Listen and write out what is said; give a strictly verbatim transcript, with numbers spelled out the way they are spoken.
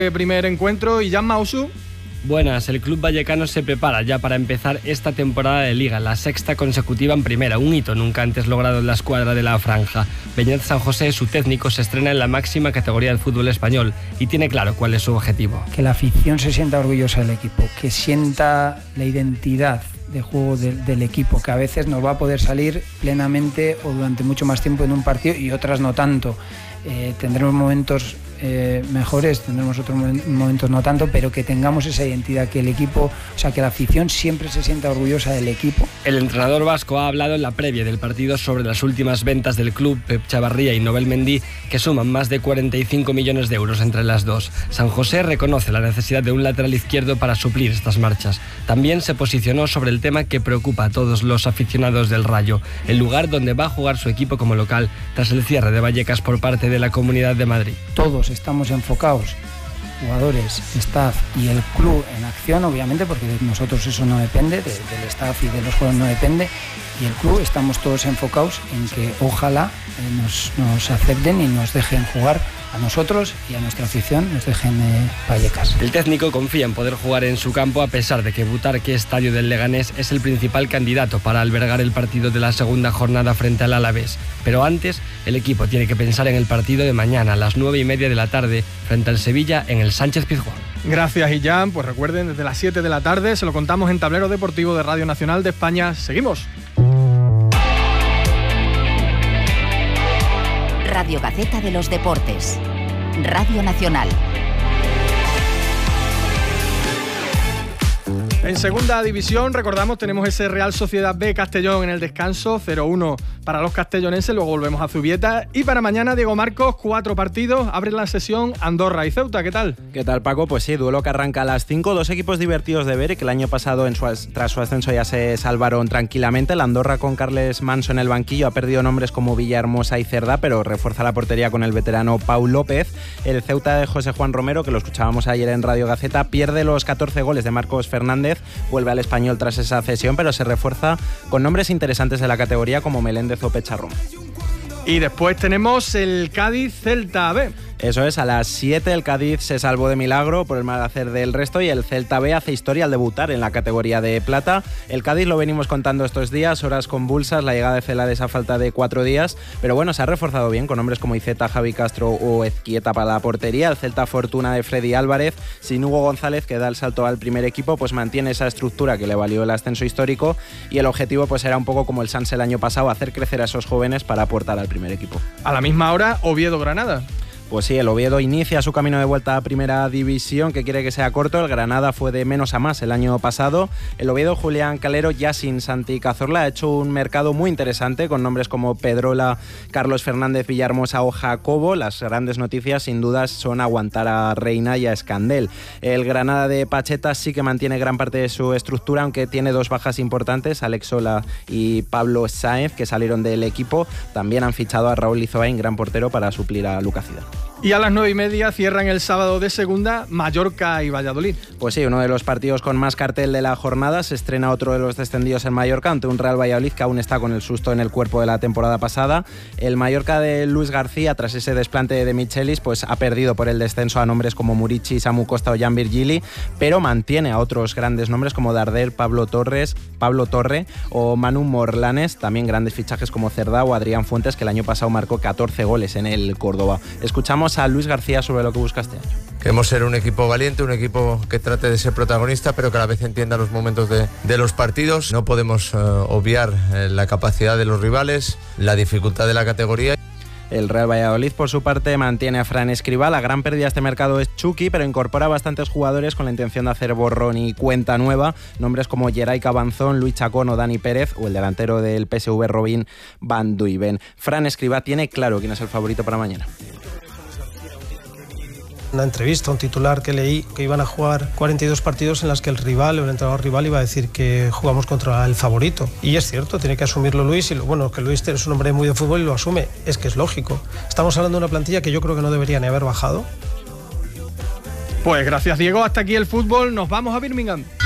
Primer encuentro y Jan Mausu. Buenas, el club vallecano se prepara ya para empezar esta temporada de Liga, la sexta consecutiva en primera, un hito nunca antes logrado en la escuadra de la franja. Beñat San José, su técnico, se estrena en la máxima categoría del fútbol español y tiene claro cuál es su objetivo. Que la afición se sienta orgullosa del equipo, que sienta la identidad de juego de, del equipo, que a veces nos va a poder salir plenamente o durante mucho más tiempo en un partido y otras no tanto. Eh, tendremos momentos eh, mejores, tendremos otros momentos no tanto, pero que tengamos esa identidad, que el equipo, o sea, que la afición siempre se sienta orgullosa del equipo. El entrenador vasco ha hablado en la previa del partido sobre las últimas ventas del club, Pep Chavarría y Nobel Mendy, que suman más de cuarenta y cinco millones de euros entre las dos. San José reconoce la necesidad de un lateral izquierdo para suplir estas marchas. También se posicionó sobre el tema que preocupa a todos los aficionados del Rayo, el lugar donde va a jugar su equipo como local tras el cierre de Vallecas por parte de la Comunidad de Madrid. Todos estamos enfocados, jugadores, staff y el club en acción, obviamente, porque de nosotros eso no depende, de, del staff y de los jugadores no depende, y el club estamos todos enfocados en que ojalá eh, nos, nos acepten y nos dejen jugar a nosotros y a nuestra afición, nos dejen eh, Vallecas. El técnico confía en poder jugar en su campo a pesar de que Butarque Estadio del Leganés es el principal candidato para albergar el partido de la segunda jornada frente al Alavés. Pero antes, el equipo tiene que pensar en el partido de mañana a las nueve y media de la tarde frente al Sevilla en el Sánchez Pizjuán. Gracias, Illán. Pues recuerden, desde las siete de la tarde se lo contamos en Tablero Deportivo de Radio Nacional de España. Seguimos. Radio Gaceta de los Deportes. Radio Nacional. En segunda división, recordamos, tenemos ese Real Sociedad B Castellón en el descanso, cero uno para los castellonenses, luego volvemos a Zubieta. Y para mañana, Diego Marcos, cuatro partidos, abren la sesión Andorra y Ceuta. ¿Qué tal? ¿Qué tal, Paco? Pues sí, duelo que arranca a las cinco, dos equipos divertidos de ver y que el año pasado, en su, tras su ascenso, ya se salvaron tranquilamente. La Andorra, con Carles Manso en el banquillo, ha perdido nombres como Villahermosa y Cerdá, pero refuerza la portería con el veterano Pau López. El Ceuta de José Juan Romero, que lo escuchábamos ayer en Radio Gaceta, pierde los catorce goles de Marcos Fernández, vuelve al Español tras esa cesión, pero se refuerza con nombres interesantes de la categoría como Meléndez o Pecharrón. Y después tenemos el Cádiz-Celta B. Eso es, a las siete el Cádiz se salvó de milagro por el mal hacer del resto y el Celta B hace historia al debutar en la categoría de plata. El Cádiz lo venimos contando estos días, horas convulsas, la llegada de Celades a falta de cuatro días, pero bueno, se ha reforzado bien con nombres como Iceta, Javi Castro o Ezquieta para la portería. El Celta Fortuna de Freddy Álvarez, sin Hugo González, que da el salto al primer equipo, pues mantiene esa estructura que le valió el ascenso histórico y el objetivo pues era un poco como el Sanse el año pasado, hacer crecer a esos jóvenes para aportar al primer equipo. A la misma hora, Oviedo-Granada. Pues sí, el Oviedo inicia su camino de vuelta a Primera División, que quiere que sea corto. El Granada fue de menos a más el año pasado. El Oviedo, Julián Calero, ya sin Santi Cazorla, ha hecho un mercado muy interesante con nombres como Pedrola, Carlos Fernández, Villahermosa o Jacobo. Las grandes noticias, sin dudas, son aguantar a Reina y a Escandel. El Granada de Pacheta sí que mantiene gran parte de su estructura, aunque tiene dos bajas importantes, Alex Sola y Pablo Sáenz, que salieron del equipo. También han fichado a Raúl Lizoain, gran portero, para suplir a Lucas Zidane. Y a las nueve y media cierran el sábado de segunda Mallorca y Valladolid. Pues sí, uno de los partidos con más cartel de la jornada. Se estrena otro de los descendidos en Mallorca ante un Real Valladolid que aún está con el susto en el cuerpo de la temporada pasada. El Mallorca de Luis García, tras ese desplante de Michelis, pues ha perdido por el descenso a nombres como Murici, Samu Costa o Jan Virgili, pero mantiene a otros grandes nombres como Darder, Pablo Torres, Pablo Torre o Manu Morlanes, también grandes fichajes como Cerdá o Adrián Fuentes, que el año pasado marcó catorce goles en el Córdoba. Escuchamos a Luis García sobre lo que busca este año. Queremos ser un equipo valiente, un equipo que trate de ser protagonista, pero que a la vez entienda los momentos de, de los partidos. No podemos uh, obviar eh, la capacidad de los rivales, la dificultad de la categoría. El Real Valladolid, por su parte, mantiene a Fran Escribá. La gran pérdida de este mercado es Chucky, pero incorpora bastantes jugadores con la intención de hacer borrón y cuenta nueva. Nombres como Geray Cabanzón, Luis Chacón o Dani Pérez, o el delantero del P S V, Robin Van Duyven. Fran Escribá tiene claro quién es el favorito para mañana. Una entrevista, un titular que leí, que iban a jugar cuarenta y dos partidos en las que el rival o el entrenador rival iba a decir que jugamos contra el favorito. Y es cierto, tiene que asumirlo Luis, y lo, bueno, que Luis es un hombre muy de fútbol y lo asume, es que es lógico. Estamos hablando de una plantilla que yo creo que no debería ni haber bajado. Pues gracias, Diego, hasta aquí el fútbol, nos vamos a Birmingham.